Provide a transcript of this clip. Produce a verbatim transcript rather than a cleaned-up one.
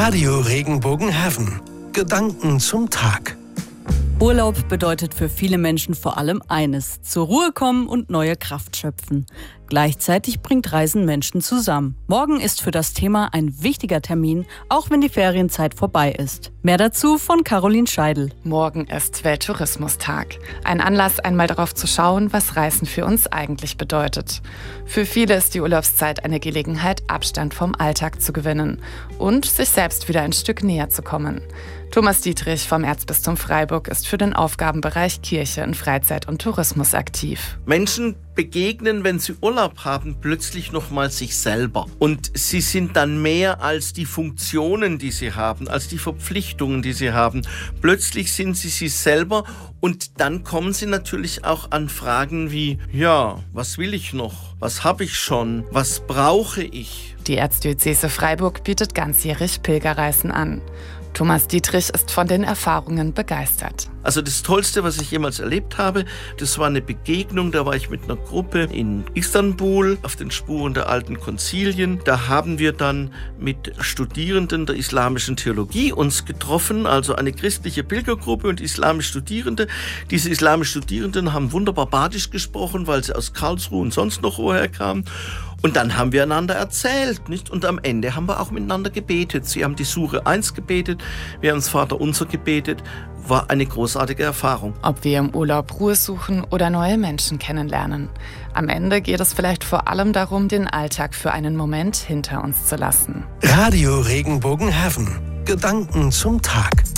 Radio Regenbogen-Heaven. Gedanken zum Tag. Urlaub bedeutet für viele Menschen vor allem eines: zur Ruhe kommen und neue Kraft schöpfen. Gleichzeitig bringt Reisen Menschen zusammen. Morgen ist für das Thema ein wichtiger Termin, auch wenn die Ferienzeit vorbei ist. Mehr dazu von Caroline Scheidel. Morgen ist Welttourismustag. Ein Anlass, einmal darauf zu schauen, was Reisen für uns eigentlich bedeutet. Für viele ist die Urlaubszeit eine Gelegenheit, Abstand vom Alltag zu gewinnen und sich selbst wieder ein Stück näher zu kommen. Thomas Dietrich vom Erzbistum Freiburg ist für den Aufgabenbereich Kirche in Freizeit und Tourismus aktiv. Menschen begegnen, wenn sie Urlaub haben, plötzlich nochmal sich selber. Und sie sind dann mehr als die Funktionen, die sie haben, als die Verpflichtungen, die sie haben. Plötzlich sind sie sich selber und dann kommen sie natürlich auch an Fragen wie, ja, was will ich noch? Was habe ich schon? Was brauche ich? Die Erzdiözese Freiburg bietet ganzjährig Pilgerreisen an. Thomas Dietrich ist von den Erfahrungen begeistert. Also das Tollste, was ich jemals erlebt habe, das war eine Begegnung, da war ich mit einer Gruppe in Istanbul auf den Spuren der alten Konzilien. Da haben wir dann mit Studierenden der islamischen Theologie uns getroffen, also eine christliche Pilgergruppe und islamisch Studierende. Diese islamisch Studierenden haben wunderbar Badisch gesprochen, weil sie aus Karlsruhe und sonst noch woher kamen. Und dann haben wir einander erzählt, nicht? Und am Ende haben wir auch miteinander gebetet. Sie haben die Sure eins gebetet, wir haben das Vaterunser gebetet. War eine großartige Erfahrung. Ob wir im Urlaub Ruhe suchen oder neue Menschen kennenlernen. Am Ende geht es vielleicht vor allem darum, den Alltag für einen Moment hinter uns zu lassen. Radio Regenbogen-Heaven. Gedanken zum Tag.